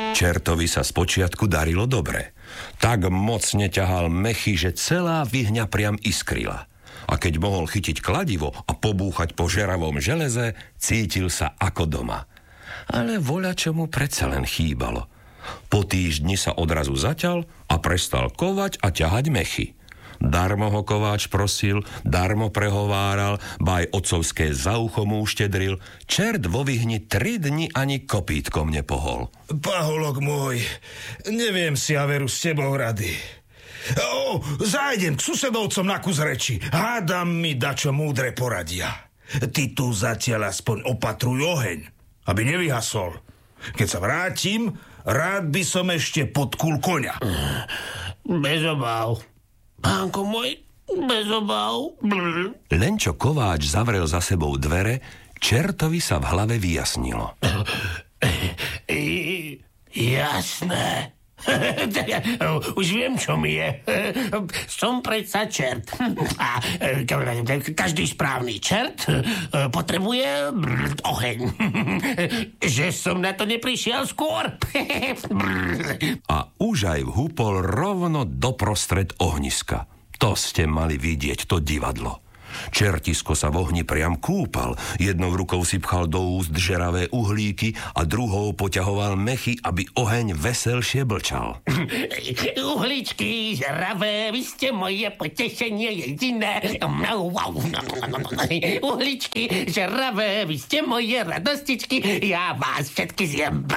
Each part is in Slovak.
Čertovi sa spočiatku darilo dobre. Tak mocne ťahal mechy, že celá vyhňa priam iskrila. A keď mohol chytiť kladivo a pobúchať po žeravom železe, cítil sa ako doma. Ale voľačo mu predsa len chýbalo. Po týždni sa odrazu zaťal a prestal kovať a ťahať mechy. Darmo ho kováč prosil, darmo prehováral, ba aj otcovské za ucho mu uštedril. Čert vo vyhni 3 dni ani kopítkom nepohol. Paholok môj, neviem si ja veru s tebou rady. Zájdem k susedovcom na kus reči. Hádam mi dačo múdre poradia. Ty tu zatiaľ aspoň opatruj oheň, aby nevyhasol. Keď sa vrátim, rád by som ešte podkul koňa. Bez obáv. Pánko môj, bez obáv. Len čo kováč zavrel za sebou dvere, Čertovi sa v hlave vyjasnilo. Jasné. Už viem, čo mi je. Som predsa čert. A každý správny čert potrebuje oheň. Že som na to neprišiel skôr. A už aj vhúpol rovno doprostred ohniska. To ste mali vidieť, to divadlo. Čertisko sa v ohni priam kúpal. Jednou rukou si pchal do úst žeravé uhlíky a druhou poťahoval mechy, aby oheň veselšie blčal. Uhlíčky žeravé, vy ste moje potešenie jediné. Uhlíčky žeravé, vy ste moje radostičky. Ja vás všetky zjem.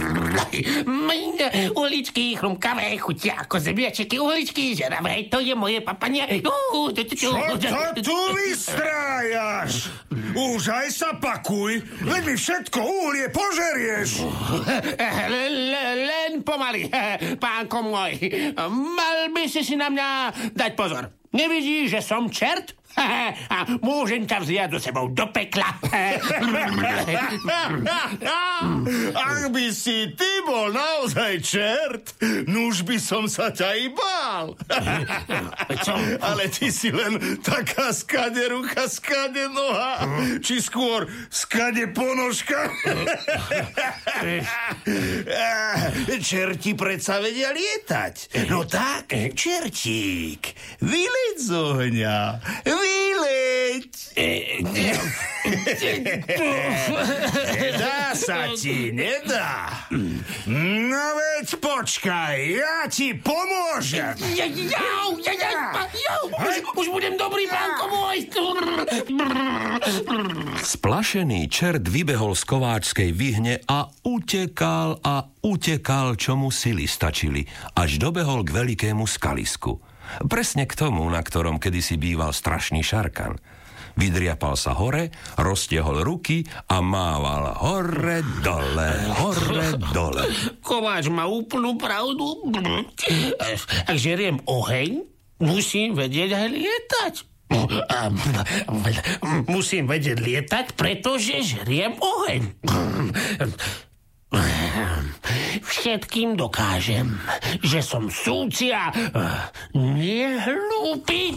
Uhlíčky chrumkavé, chutia ako zemiačeky. Uhlíčky žeravé, to je moje papanie. Čo tu vystrájaš? Už aj sa pakuj, veď mi všetko uhlie požerieš. Len pomaly, pánko môj. Mal by si na mňa dať pozor. Nevidíš, že som čert? A môžem ťa vziať so sebou do pekla. Ak by si ty bol naozaj čert, nuž by som sa ťa i bál. Ale ty si len taká skade ruka, skade noha, či skôr skade ponožka. Čerti predsa vedia lietať. No tak, čertík, vyleď z ohňa. Vyleď! Nedá sa ti, nedá. No veď počkaj, ja ti pomôžem. Už budem dobrý, pánko môj. Splašený čert vybehol z kováčskej vyhne a utekal, čo mu sily stačili, až dobehol k veľkému skalisku. Presne k tomu, na ktorom kedysi býval strašný šarkan. Vydriapal sa hore, roztiahol ruky a mával hore, dole. Kováč má úplnú pravdu. Ak žeriem oheň, musím vedieť aj lietať. Musím vedieť lietať, pretože žeriem oheň. Všetkým dokážem, že som súcia, nie hlúpy.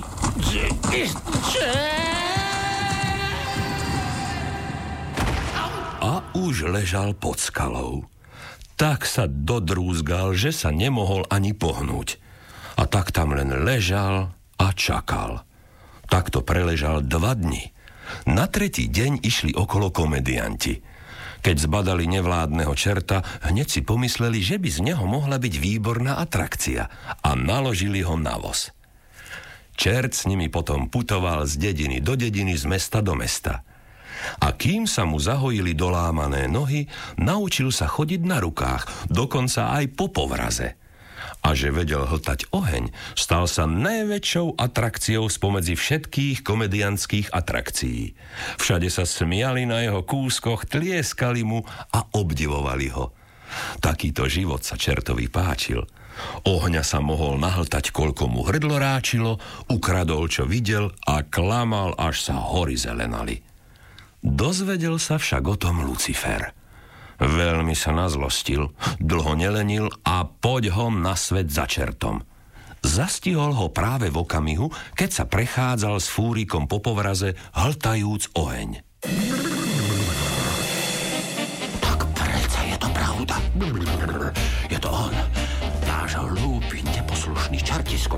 A už ležal pod skalou. Tak sa dodrúzgal, že sa nemohol ani pohnúť. A tak tam len ležal a čakal. Takto preležal 2 dni. Na 3. deň išli okolo komedianti. Keď zbadali nevládneho čerta, hneď si pomysleli, že by z neho mohla byť výborná atrakcia a naložili ho na voz. Čert s nimi potom putoval z dediny do dediny, z mesta do mesta. A kým sa mu zahojili dolámané nohy, naučil sa chodiť na rukách, dokonca aj po povraze. A že vedel hltať oheň, stal sa najväčšou atrakciou spomedzi všetkých komediantských atrakcií. Všade sa smiali na jeho kúskoch, tlieskali mu a obdivovali ho. Takýto život sa čertovi páčil. Ohňa sa mohol nahltať, koľko mu hrdlo ráčilo, ukradol, čo videl a klamal, až sa hory zelenali. Dozvedel sa však o tom Lucifer. Veľmi sa nazlostil, dlho nelenil a poď ho na svet za čertom. Zastihol ho práve v okamihu, keď sa prechádzal s fúrikom po povraze, hltajúc oheň. Tak predsa je to pravda. pravda. Je to on, náš hlúpy, neposlušný čartisko.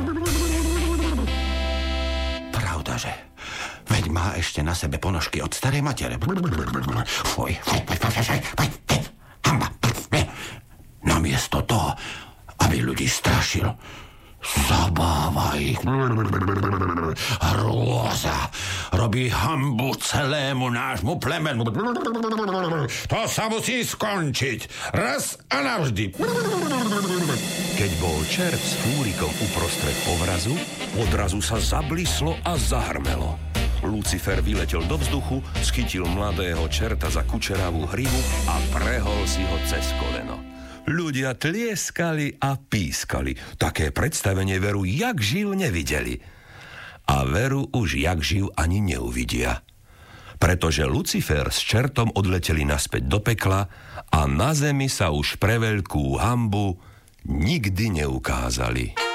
Pravda, že? Veď má ešte na sebe ponožky od starej matere. Fuj, hamba. Namiesto toho, aby ľudí strašil, zabáva ich. Hrôza. Robí hanbu celému nášmu plemenu. To sa musí skončiť. Raz a navždy. Keď bol čert s fúrikom uprostred povrazu, odrazu sa zablislo a zahrmelo. Lucifer vyletel do vzduchu, schytil mladého čerta za kučeravú hrivu a prehol si ho cez koleno. Ľudia tlieskali a pískali. Také predstavenie Veru jak živ nevideli. A Veru už jak živ ani neuvidia. Pretože Lucifer s čertom odleteli naspäť do pekla a na zemi sa už pre veľkú hanbu nikdy neukázali.